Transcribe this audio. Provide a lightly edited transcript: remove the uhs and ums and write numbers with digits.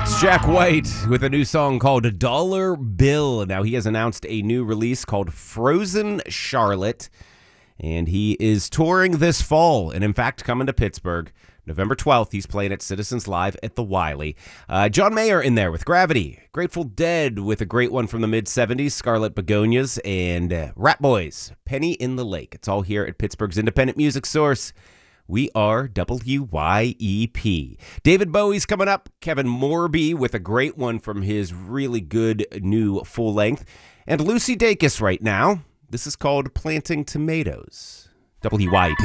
It's Jack White with a new song called Dollar Bill. Now, he has announced a new release called Frozen Charlotte, and he is touring this fall, and in fact, coming to Pittsburgh. November 12th, he's playing at Citizens Live at the Wiley. John Mayer in there with Gravity. Grateful Dead with a great one from the mid-'70s, Scarlet Begonias, and Rat Boys, Penny in the Lake. It's all here at Pittsburgh's independent music source. We are WYEP. David Bowie's coming up. Kevin Morby with a great one from his really good new full length. And Lucy Dacus right now. This is called Planting Tomatoes. WYEP.